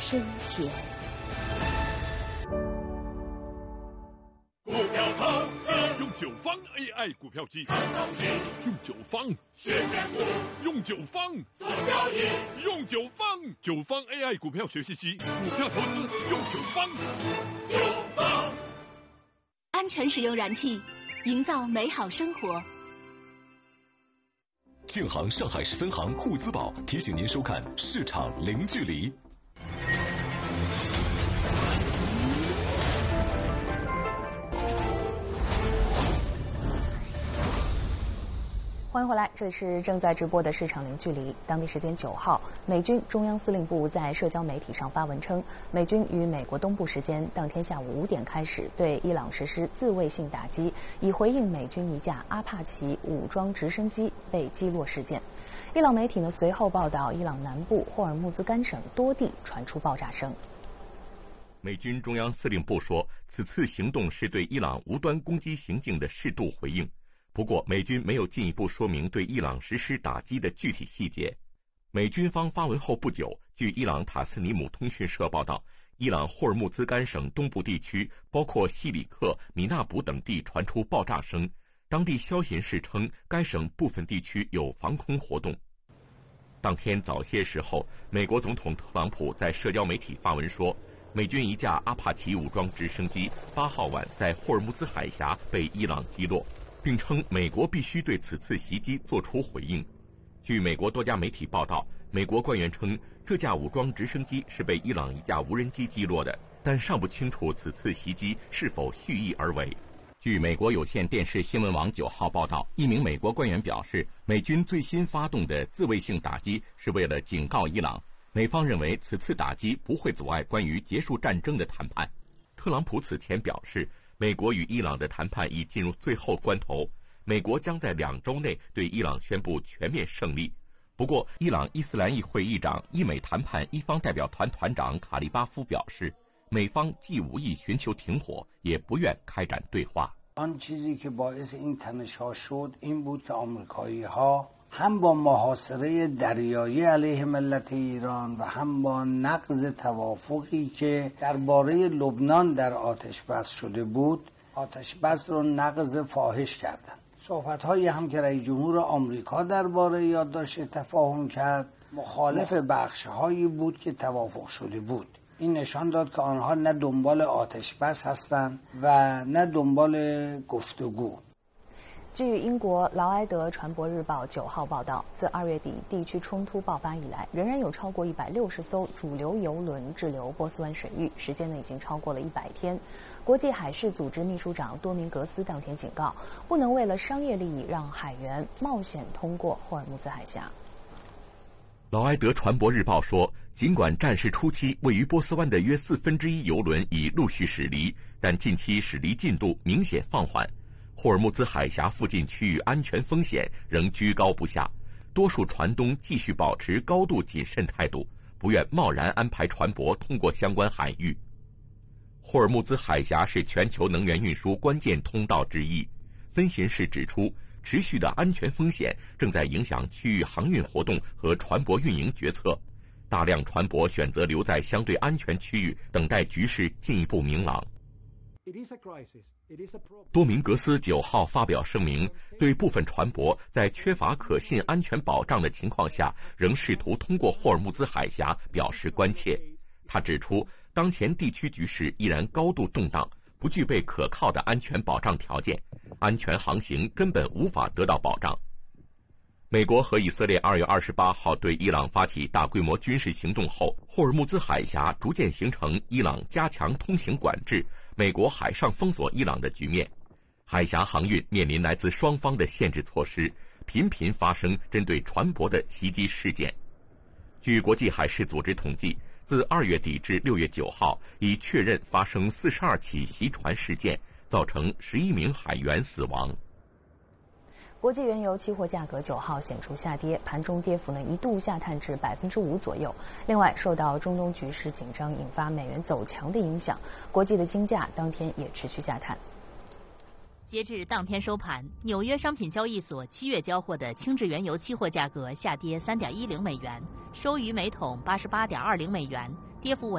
深浅。 股票投资用九方 AI 股票机，用九方学选股，用九方做交易，用九方 AI 股票学习机，股票投资用九方。 安全使用燃气，营造美好生活。 建行上海市分行沪资宝提醒您收看市场零距离。 欢迎回来，这里是正在直播的市场零距离。当地时间9号，美军中央司令部在社交媒体上发文称，美军于美国东部时间当天下午5点开始对伊朗实施自卫性打击，以回应美军一架阿帕奇武装直升机被击落事件。伊朗媒体随后报道，伊朗南部霍尔木兹干省多地传出爆炸声。 美军中央司令部说，此次行动是对伊朗无端攻击行径的适度回应。不过，美军没有进一步说明对伊朗实施打击的具体细节。美军方发文后不久，据伊朗塔斯尼姆通讯社报道，伊朗霍尔木兹干省东部地区，包括西里克、米纳卜等地传出爆炸声。当地消息人士称，该省部分地区有防空活动。当天早些时候，美国总统特朗普在社交媒体发文说，美军一架阿帕奇武装直升机8号晚在霍尔木兹海峡被伊朗击落，并称美国必须对此次袭击作出回应。据美国多家媒体报道，美国官员称这架武装直升机是被伊朗一架无人机击落的，但尚不清楚此次袭击是否蓄意而为。据美国有线电视新闻网9号报道，一名美国官员表示，美军最新发动的自卫性打击是为了警告伊朗，美方认为此次打击不会阻碍关于结束战争的谈判。特朗普此前表示，美国与伊朗的谈判已进入最后关头，美国将在2周内对伊朗宣布全面胜利。不过，伊朗伊斯兰议会议长、伊美谈判一方代表团团长卡利巴夫表示，美方既无意寻求停火，也不愿开展对话。 آن چیزی که باعث این تنش‌ها شد این بود که آمریکایی‌ها هم با محاصره دریایی علیه ملت ایران و هم با نقض توافقی که درباره لبنان در آتش‌بس شده بود آتش‌بس رو نقض فاحش کردند. صحبت‌هایی هم که رئیس جمهور آمریکا درباره یادداشت تفاهم کرد مخالف بخش‌هایی بود که توافق شده بود. این نشان داد که آنها نه دنبال آتش بس هستند و نه دنبال گفتگو。 据英国劳埃德船舶日报9号报道，自2月底地区冲突爆发以来，仍然有超过160艘主流油轮滞留波斯湾水域，时间已经超过了100天。国际海事组织秘书长多明格斯当天警告，不能为了商业利益让海员冒险通过霍尔木兹海峡。 劳埃德船舶日报说，尽管战事初期位于波斯湾的约1/4油轮已陆续驶离，但近期驶离进度明显放缓。霍尔木兹海峡附近区域安全风险仍居高不下，多数船东继续保持高度谨慎态度，不愿贸然安排船舶通过相关海域。霍尔木兹海峡是全球能源运输关键通道之一，分析人士指出，持续的安全风险正在影响区域航运活动和船舶运营决策，大量船舶选择留在相对安全区域，等待局势进一步明朗。多明格斯9号发表声明，对部分船舶在缺乏可信安全保障的情况下，仍试图通过霍尔木兹海峡表示关切。他指出，当前地区局势依然高度动荡，不具备可靠的安全保障条件，安全航行根本无法得到保障。美国和以色列2月28号对伊朗发起大规模军事行动后，霍尔木兹海峡逐渐形成伊朗加强通行管制、美国海上封锁伊朗的局面。海峡航运面临来自双方的限制措施，频频发生针对船舶的袭击事件。据国际海事组织统计，自2月底至6月9号，已确认发生42起袭船事件，造成11名海员死亡。 国际原油期货价格9号显著下跌，盘中跌幅一度下探至5%左右。另外，受到中东局势紧张引发美元走强的影响，国际的金价当天也持续下探。 截至当天收盘，纽约商品交易所7月交货的轻质原油期货价格下跌3.10美元，收于每桶88.20美元，跌幅为